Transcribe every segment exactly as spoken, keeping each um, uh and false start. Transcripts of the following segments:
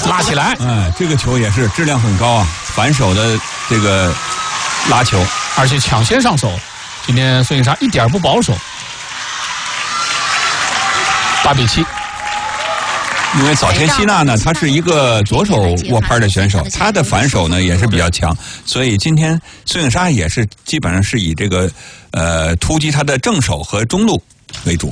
拉起来。 哎，这个球也是质量很高啊，反手的这个拉球， 而且抢先上手。今天孙颖莎一点不保守。八比七。 因为早田希娜呢，她是一个左手握拍的选手，她的反手呢也是比较强，所以今天孙颖莎也是基本上是以这个呃突击她的正手和中路为主。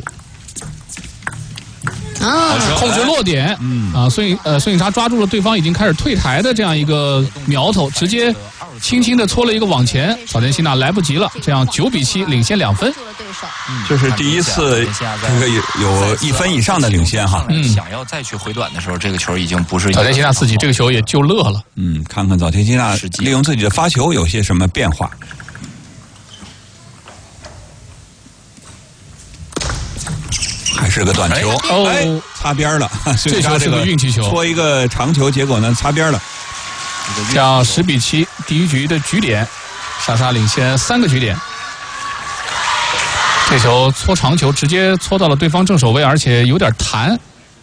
啊，控制落点，嗯啊，孙颖呃孙颖莎抓住了对方已经开始退台的这样一个苗头，直接轻轻的搓了一个往前，早田希娜来不及了，这样九比七领先两分。 这是第一次这个有有一分以上的领先哈。 嗯，想要再去回短的时候，这个球已经不是早田希娜自己这个球也就乐了。 嗯，看看早田希娜利用自己的发球有些什么变化。还是个短球， 哦， 哎，擦边了。 这球是个运气球， 搓一个长球，结果呢擦边了。 这样十比七，第一局的局点，莎莎领先三个局点。这球搓长球，直接搓到了对方正手位，而且有点弹。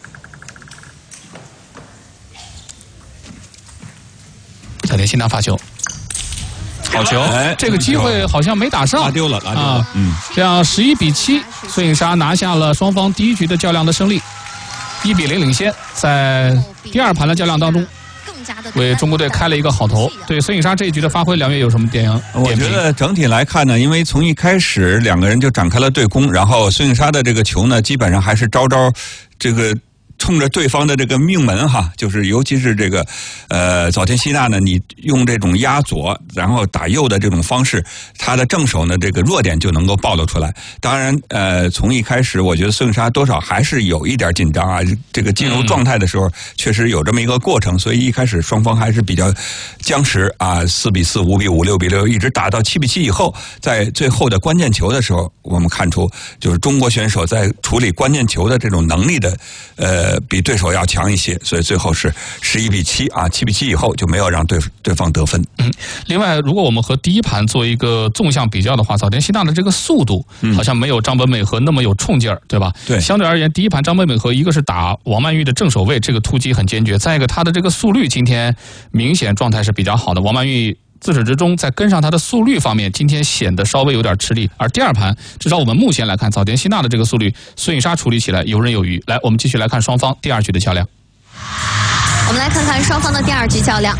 早田希娜发球。好球！哎，这个机会好像没打上， 拉丢了，拉丢了。啊、 嗯，这样十一比七，孙颖莎拿下了双方第一局的较量的胜利，一比零领先。在第二盘的较量当中，为中国队开了一个好头。对孙颖莎这一局的发挥，两位有什么点评？ 我觉得整体来看呢，因为从一开始两个人就展开了对攻，然后孙颖莎的这个球呢，基本上还是招招这个。冲着对方的这个命门哈，就是尤其是这个呃早田希娜呢，你用这种压左然后打右的这种方式，他的正手呢这个弱点就能够暴露出来。当然呃从一开始我觉得孙颖莎多少还是有一点紧张啊，这个进入状态的时候确实有这么一个过程，所以一开始双方还是比较僵持啊，四比四、五比五、六比六，一直打到七比七以后，在最后的关键球的时候，我们看出就是中国选手在处理关键球的这种能力的呃。比对手要强一些，所以最后是十一比七啊，七比七以后就没有让对对方得分。 嗯，另外，如果我们和第一盘做一个纵向比较的话，早田希娜的这个速度好像没有张本美和那么有冲劲儿，对吧？ 对， 相对而言，第一盘张本美和一个是打王曼玉的正手位，这个突击很坚决；再一个，她的这个速率今天明显状态是比较好的，王曼玉。自始至终在跟上他的速率方面，今天显得稍微有点吃力。而第二盘，至少我们目前来看，早田希娜的这个速率，孙颖莎处理起来游刃有余。来，我们继续来看双方第二局的较量。 我们来看看双方的第二局较量。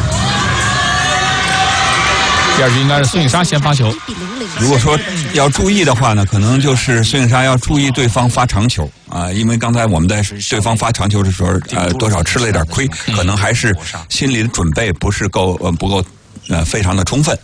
第二局应该是孙颖莎先发球。 如果说要注意的话呢，可能就是孙颖莎要注意对方发长球啊，因为刚才我们在对方发长球的时候，呃，多少吃了一点亏，可能还是心理的准备不是够呃不够。呃，非常的充分。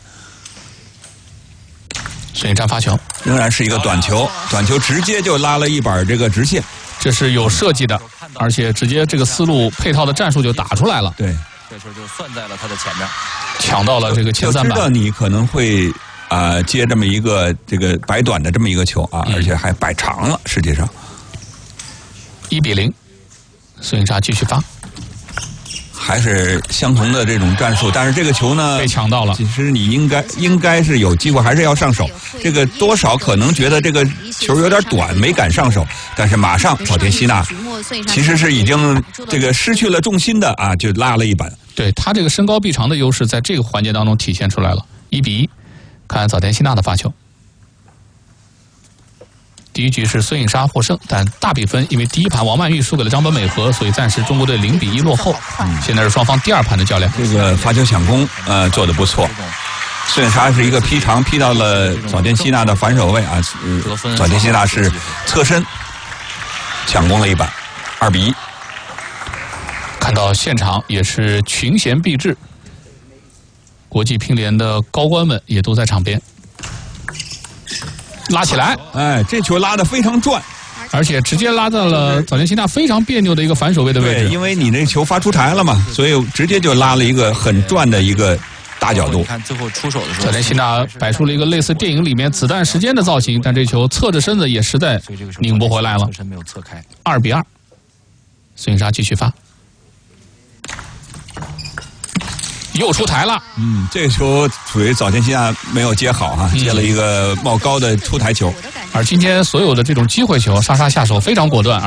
孙颖莎发球， 仍然是一个短球，短球直接就拉了一板这个直线， 这是有设计的，而且直接这个思路配套的战术就打出来了。 对， 这球就算在了他的前面， 抢到了这个前三板。 就知道你可能会啊、呃、接这么一个这个摆短的这么一个球啊，嗯、而且还摆长了，实际上一比零，孙颖莎继续发。 还是相同的这种战术，但是这个球呢被抢到了。 其实你应该应该是有机会，还是要上手。这个多少可能觉得这个球有点短，没敢上手，但是马上早田希娜其实是已经这个失去了重心的啊，就拉了一板。 对他这个身高臂长的优势，在这个环节当中体现出来了。一比一，看早田希娜的发球。第一局是孙颖莎获胜，但大比分因为第一盘王曼玉输给了张本美和，所以暂时中国队零比一落后。嗯、现在是双方第二盘的较量。 这个发球抢攻呃做得不错，孙颖莎是一个劈长劈到了早田希娜的反手位啊，呃、早田希娜是侧身抢攻了一板，二比一。 看到现场也是群贤毕至，国际乒联的高官们也都在场边。拉起来， 哎，这球拉得非常转， 而且直接拉到了早田希娜非常别扭的一个反手位的位置。 对，因为你那球发出台了嘛，所以直接就拉了一个很转的一个大角度。 你看最后出手的时候， 早田希娜摆出了一个类似电影里面子弹时间的造型，但这球侧着身子也实在拧不回来了。 身没有侧开， 二比二，孙颖莎继续发。又出台了， 嗯，这个球属于早田希娜没有接好哈、啊，接了一个冒高的出台球。 而今天所有的这种机会球，莎莎下手非常果断。